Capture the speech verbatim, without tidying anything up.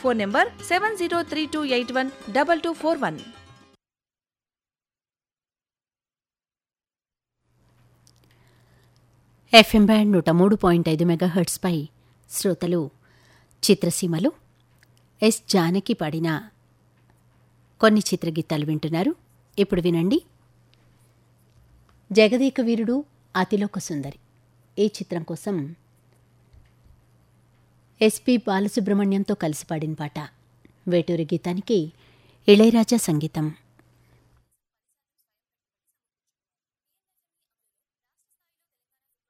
Phone number seven zero three two eight one double two four one. FM band నూట మూడు point ఐదు మెగాహెర్ట్స్పై శ్రోతలు చిత్రసీమలు yes Janaki పాడిన కొన్ని చిత్రగీతాలు వింటున్నారు. ఇప్పుడు వినండి. జగదేక వీరుడు అతిలోక సుందరి ఈ చిత్రం కోసం ఎస్పి బాలసుబ్రహ్మణ్యంతో కలిసి పాడిన పాట. వేటూరి గీతానికి ఇళయరాజా సంగీతం.